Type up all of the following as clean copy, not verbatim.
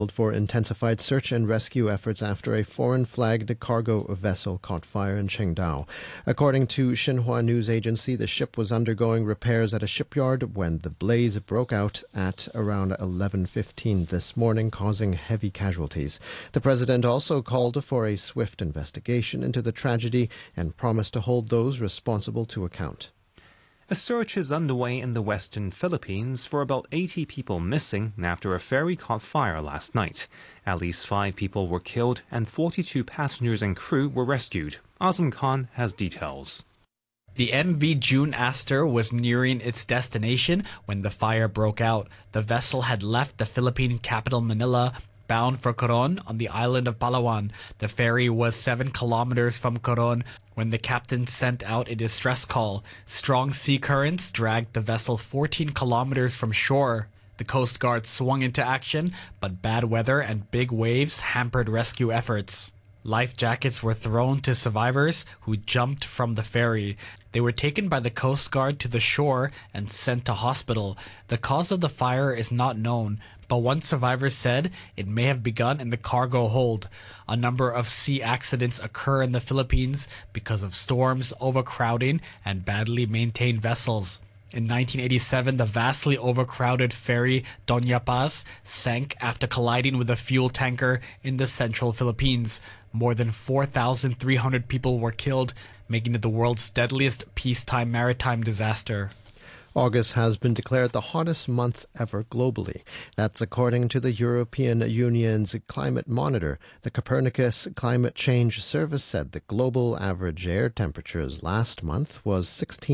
for intensified search and rescue efforts after a foreign-flagged cargo vessel caught fire in Qingdao. According to Xinhua News Agency, the ship was undergoing repairs at a shipyard when the blaze broke out at around 11:15 this morning, causing heavy casualties. The president also called for a swift investigation into the tragedy and promised to hold those responsible to account. A search is underway in the western Philippines for about 80 people missing after a ferry caught fire last night. At least 5 people were killed and 42 passengers and crew were rescued. Azam Khan has details. The MV June Astor was nearing its destination when the fire broke out. The vessel had left the Philippine capital Manila bound for Coron on the island of Palawan. The ferry was 7 kilometers from Coron when the captain sent out a distress call. Strong sea currents dragged the vessel 14 kilometers from shore. The Coast Guard swung into action, but bad weather and big waves hampered rescue efforts. Life jackets were thrown to survivors who jumped from the ferry. They were taken by the Coast Guard to the shore and sent to hospital. The cause of the fire is not known, but one survivor said it may have begun in the cargo hold. A number of sea accidents occur in the Philippines because of storms, overcrowding, and badly maintained vessels. In 1987, the vastly overcrowded ferry Doña Paz sank after colliding with a fuel tanker in the central Philippines. More than 4,300 people were killed, making it the world's deadliest peacetime maritime disaster. August has been declared the hottest month ever globally. That's according to the European Union's climate monitor. The Copernicus Climate Change Service said the global average air temperatures last month was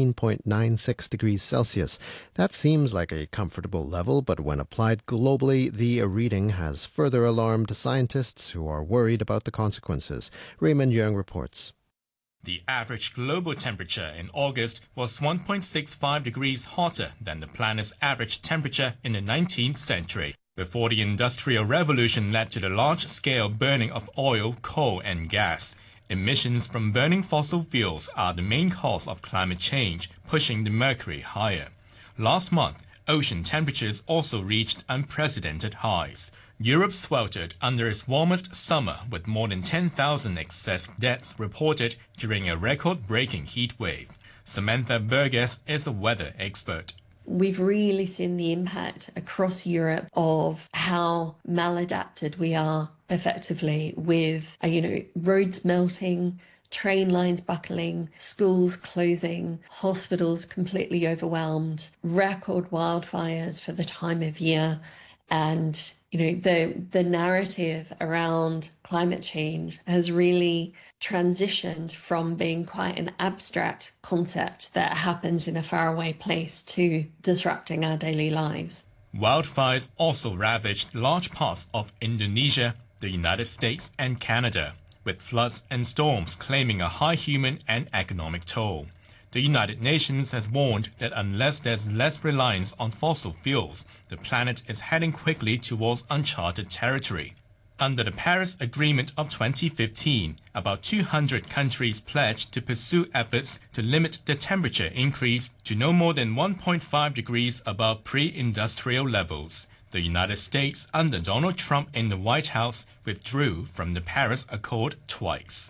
16.96 degrees Celsius. That seems like a comfortable level, but when applied globally, the reading has further alarmed scientists who are worried about the consequences. Raymond Young reports. The average global temperature in August was 1.65 degrees hotter than the planet's average temperature in the 19th century, before the Industrial Revolution led to the large-scale burning of oil, coal, and gas. Emissions from burning fossil fuels are the main cause of climate change, pushing the mercury higher. Last month, ocean temperatures also reached unprecedented highs. Europe sweltered under its warmest summer with more than 10,000 excess deaths reported during a record-breaking heat wave. Samantha Burgess is a weather expert. We've really seen the impact across Europe of how maladapted we are effectively with, roads melting, train lines buckling, schools closing, hospitals completely overwhelmed, record wildfires for the time of year, and the narrative around climate change has really transitioned from being quite an abstract concept that happens in a faraway place to disrupting our daily lives. Wildfires also ravaged large parts of Indonesia, the United States, and Canada, with floods and storms claiming a high human and economic toll. The United Nations has warned that unless there's less reliance on fossil fuels, the planet is heading quickly towards uncharted territory. Under the Paris Agreement of 2015, about 200 countries pledged to pursue efforts to limit the temperature increase to no more than 1.5 degrees above pre-industrial levels. The United States, under Donald Trump in the White House, withdrew from the Paris Accord twice.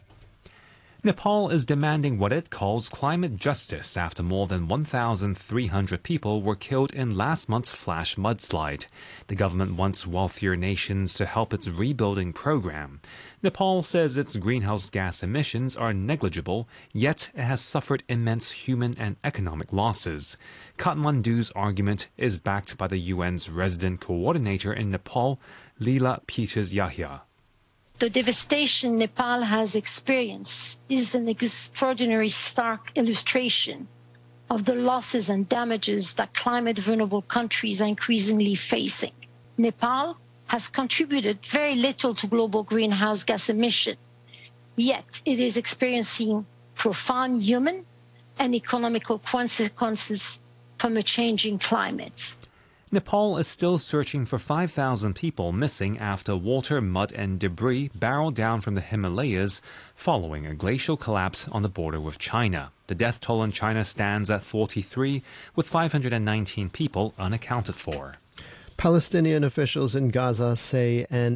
Nepal is demanding what it calls climate justice after more than 1,300 people were killed in last month's flash mudslide. The government wants wealthier nations to help its rebuilding program. Nepal says its greenhouse gas emissions are negligible, yet it has suffered immense human and economic losses. Kathmandu's argument is backed by the UN's resident coordinator in Nepal, Leela Peters Yahya. The devastation Nepal has experienced is an extraordinary stark illustration of the losses and damages that climate-vulnerable countries are increasingly facing. Nepal has contributed very little to global greenhouse gas emission, yet it is experiencing profound human and economical consequences from a changing climate. Nepal is still searching for 5,000 people missing after water, mud and debris barreled down from the Himalayas following a glacial collapse on the border with China. The death toll in China stands at 43, with 519 people unaccounted for. Palestinian officials in Gaza say an